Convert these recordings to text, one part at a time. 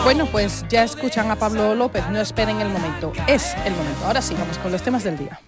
Bueno, pues ya escuchan a Pablo López, no esperen el momento, es el momento. Ahora sí, vamos con los temas del día.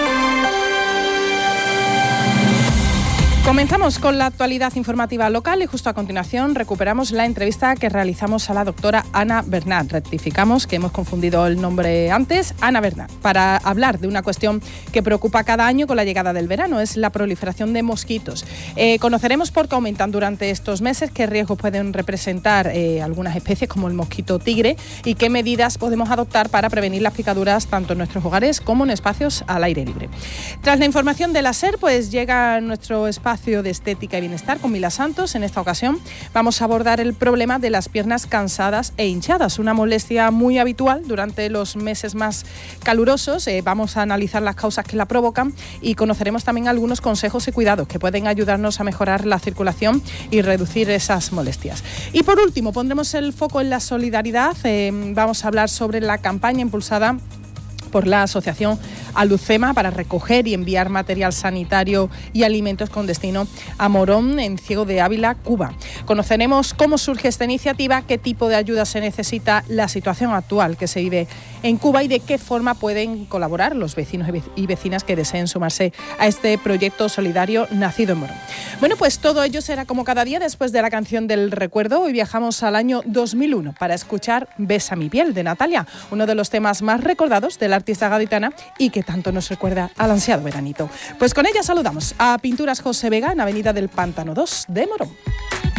Comenzamos con la actualidad informativa local y justo a continuación recuperamos la entrevista que realizamos a la doctora Ana Bernat. Rectificamos que hemos confundido el nombre antes, Ana Bernat, para hablar de una cuestión que preocupa cada año con la llegada del verano, es la proliferación de mosquitos. Conoceremos por qué aumentan durante estos meses, qué riesgos pueden representar algunas especies como el mosquito tigre y qué medidas podemos adoptar para prevenir las picaduras tanto en nuestros hogares como en espacios al aire libre. Tras la información de la SER, pues llega nuestro espacio de estética y bienestar con Mila Santos. En esta ocasión vamos a abordar el problema de las piernas cansadas e hinchadas, una molestia muy habitual durante los meses más calurosos. Vamos a analizar las causas que la provocan y conoceremos también algunos consejos y cuidados que pueden ayudarnos a mejorar la circulación y reducir esas molestias. Y por último, pondremos el foco en la solidaridad. Vamos a hablar sobre la campaña impulsada por la Asociación Alucema para recoger y enviar material sanitario y alimentos con destino a Morón, en Ciego de Ávila, Cuba. Conoceremos cómo surge esta iniciativa, qué tipo de ayuda se necesita, la situación actual que se vive en Cuba y de qué forma pueden colaborar los vecinos y vecinas que deseen sumarse a este proyecto solidario nacido en Morón. Bueno, pues todo ello será como cada día después de la canción del recuerdo. Hoy viajamos al año 2001 para escuchar Besa mi piel de Natalia, uno de los temas más recordados de la artista gaditana y que tanto nos recuerda al ansiado veranito. Pues con ella saludamos a Pinturas José Vega en Avenida del Pantano 2 de Morón.